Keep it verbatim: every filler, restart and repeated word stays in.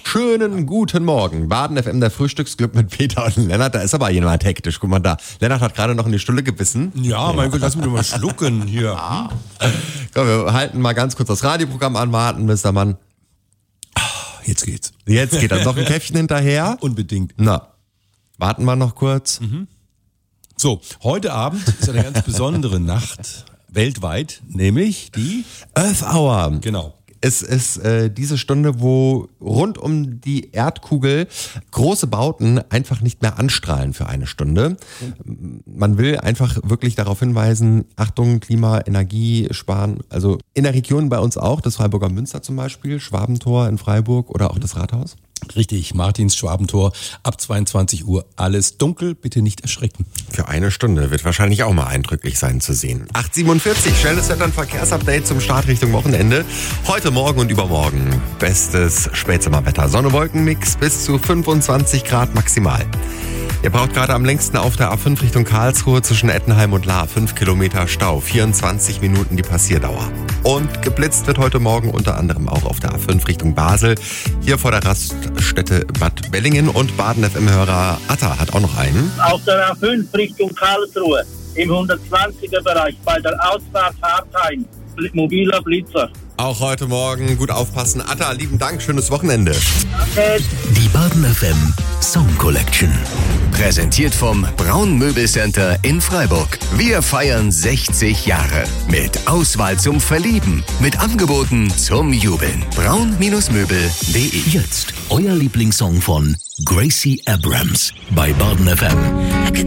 Schönen guten Morgen. Baden F M, der Frühstücksclub mit Peter und Lennart. Da ist aber jemand hektisch. Guck mal da. Lennart hat gerade noch in die Stulle gebissen. Ja, mein Gott, lass mich doch mal schlucken hier. Ah. Komm, wir halten mal ganz kurz das Radioprogramm an, warten, bis der Mann... Jetzt geht's. Jetzt geht dann noch ein Käffchen hinterher. Unbedingt. Na, warten wir noch kurz. Mhm. So, heute Abend ist eine ganz besondere Nacht weltweit, nämlich die Earth Hour. Genau. Es ist äh, diese Stunde, wo rund um die Erdkugel große Bauten einfach nicht mehr anstrahlen für eine Stunde. Man will einfach wirklich darauf hinweisen, Achtung, Klima, Energie sparen. Also in der Region bei uns auch, das Freiburger Münster zum Beispiel, Schwabentor in Freiburg oder auch das Rathaus. Richtig, Martins Schwabentor, ab zweiundzwanzig Uhr, alles dunkel, bitte nicht erschrecken. Für eine Stunde wird wahrscheinlich auch mal eindrücklich sein zu sehen. acht Uhr siebenundvierzig, schnelles Wetter- und Verkehrsupdate zum Start Richtung Wochenende. Heute, morgen und übermorgen bestes Spätsommerwetter. Sonne-Wolken-Mix bis zu fünfundzwanzig Grad maximal. Ihr braucht gerade am längsten auf der A fünf Richtung Karlsruhe zwischen Ettenheim und Lahr fünf Kilometer Stau, vierundzwanzig Minuten die Passierdauer. Und geblitzt wird heute Morgen unter anderem auch auf der A fünf Richtung Basel, hier vor der Raststätte Bad Bellingen, und Baden F M-Hörer Atta hat auch noch einen. Auf der A fünf Richtung Karlsruhe im hundertzwanziger Bereich bei der Ausfahrt Hartheim, mobiler Blitzer. Auch heute Morgen gut aufpassen. Atta, lieben Dank, schönes Wochenende. Okay. Die Baden F M Song Collection. Präsentiert vom Braun Möbelcenter in Freiburg. Wir feiern sechzig Jahre. Mit Auswahl zum Verlieben. Mit Angeboten zum Jubeln. braun Möbel punkt de. Jetzt euer Lieblingssong von Gracie Abrams bei Baden F M.